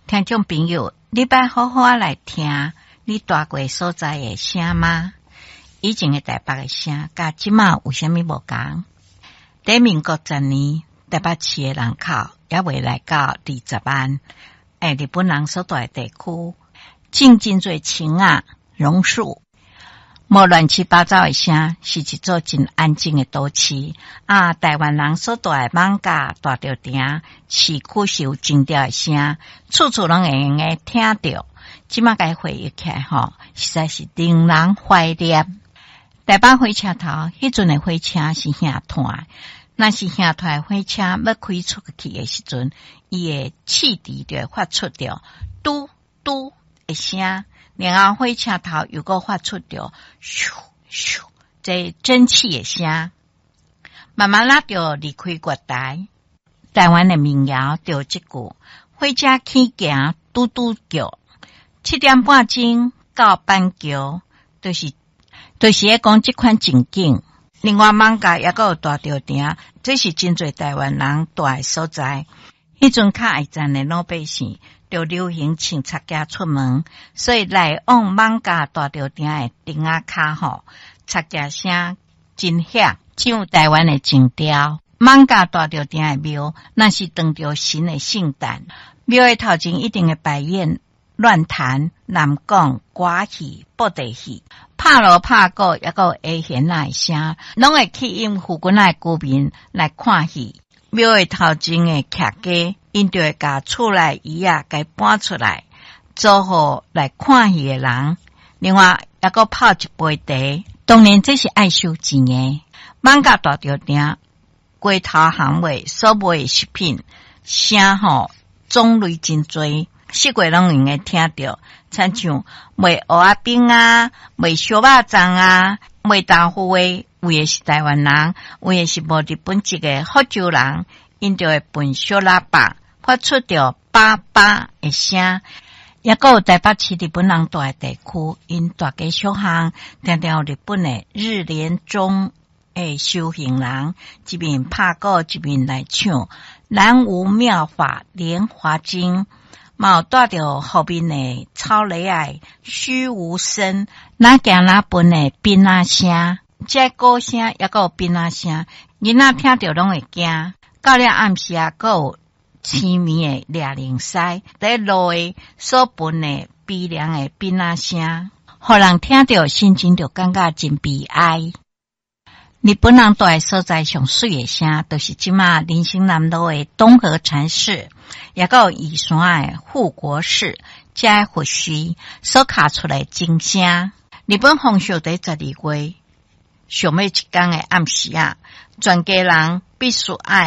听众朋友，你捌好好来听你住过所在的声吗？以前的台北的声，甲即马有啥物无同？在民国10年，台北市的人口也未来到20万。日本人所住的地区，真侪青啊、榕树，无乱七八糟的声，是一座真安静的都市。台湾人所住的艋舺大稻埕市区是有真调的声，处处拢会用个听到。即马该回忆起来实在是令人怀念。台北火车头，迄阵的火车是遐团，若是遐团火车要开出去的时阵，伊的汽笛就会发出着嘟嘟的声，然后火车头又搁发出着咻咻这蒸汽的声。慢慢就离开月台，台湾的民谣就这句：火车起行嘟嘟叫，7点半钟到板桥，就是咧讲这款情景。另外艋舺也有大稻埕，这是真侪台湾人住的所在。迄阵较爱站的老百姓就流行穿插架出门，所以来往艋舺大稻埕的顶仔骹插架声真响，像台湾的情调。艋舺大稻埕的庙，那是当着神的圣诞，庙的头前一定会摆演乱弹、南讲、歌戏、布袋戏。拍锣拍鼓，也有下弦的声，拢会吸引附近的居民来看戏。庙的头前的客家，因就会甲厝内椅甲搬出来，做好来看戏的人。另外，也有泡一杯茶，当然这是爱收钱的。艋舺大稻埕街头巷尾所卖的食品，声种类真多。四季拢用会听到，亲像卖蚵仔饼啊、卖小肉粽啊、卖豆腐的，有的是台湾人，有的是无日本籍的福州人，因就会分小喇叭发出着叭叭的声。也有台北市日本人住的地区，因大街小巷听到日本的日莲宗的修行人，一面拍鼓一面来唱南无妙法莲华经。有带着后面的超雷爱虚无声，哪行哪分的槟仔声，这歌声也有槟仔声，囡仔听着拢会惊。到了暗时还有凄迷的掠灵犀，在路的所分的悲凉的槟仔声，互人听着心情就感觉真悲哀。日本人住的所在上水的声，就是即马林森南路的东河禅寺，也有宜山的护国寺，这的佛寺所卡出来真声。日本风俗在12月上尾一天的暗时全家人必须爱